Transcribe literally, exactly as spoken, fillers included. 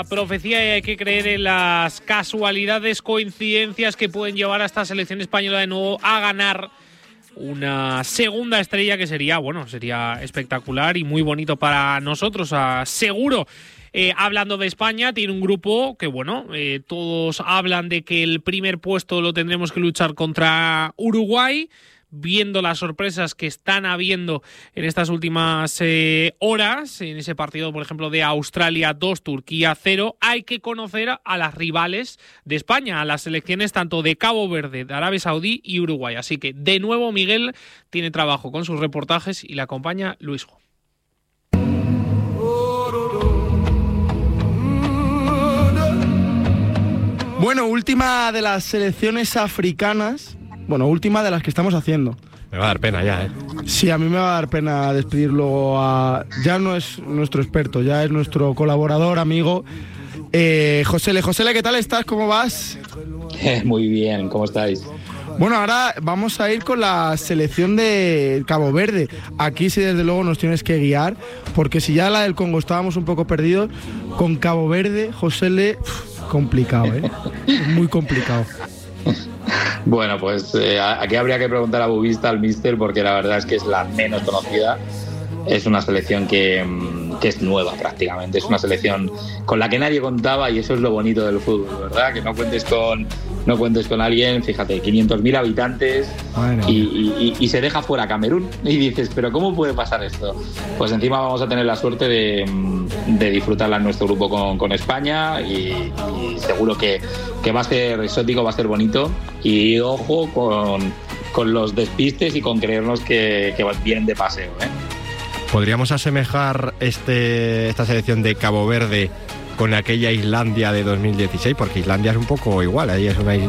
Profecía, y hay que creer en las casualidades, coincidencias que pueden llevar a esta selección española de nuevo a ganar una segunda estrella, que sería, bueno, sería espectacular y muy bonito para nosotros, ah, seguro. Eh, hablando de España, tiene un grupo que, bueno, eh, todos hablan de que el primer puesto lo tendremos que luchar contra Uruguay. Viendo las sorpresas que están habiendo en estas últimas eh, horas, en ese partido, por ejemplo, de Australia dos, Turquía cero, hay que conocer a las rivales de España, a las selecciones tanto de Cabo Verde, de Arabia Saudí y Uruguay. Así que, de nuevo, Miguel tiene trabajo con sus reportajes y le acompaña Luisjo. Bueno, última de las selecciones africanas. Bueno, última de las que estamos haciendo. Me va a dar pena ya, ¿eh? Sí, a mí me va a dar pena despedirlo a... Ya no es nuestro experto, ya es nuestro colaborador, amigo, eh, Josele. Josele, ¿qué tal estás? ¿Cómo vas? Muy bien, ¿cómo estáis? Bueno, ahora vamos a ir con la selección de Cabo Verde. Aquí sí, desde luego, nos tienes que guiar, porque si ya la del Congo estábamos un poco perdidos, con Cabo Verde, Josele, complicado, ¿eh? Muy complicado. Bueno, pues eh, aquí habría que preguntar a Bubista, al míster, porque la verdad es que es la menos conocida. Es una selección que, que es nueva prácticamente, es una selección con la que nadie contaba, y eso es lo bonito del fútbol, ¿verdad? Que no cuentes con no cuentes con alguien, fíjate, quinientos mil habitantes y, y, y se deja fuera Camerún, y dices, pero ¿cómo puede pasar esto? Pues encima vamos a tener la suerte de, de disfrutarla en nuestro grupo con, con España, y, y seguro que, que va a ser exótico, va a ser bonito, y ojo con, con los despistes y con creernos que, que vienen de paseo, ¿eh? ¿Podríamos asemejar este, esta selección de Cabo Verde con aquella Islandia de dos mil dieciséis? Porque Islandia es un poco igual, ahí es una isla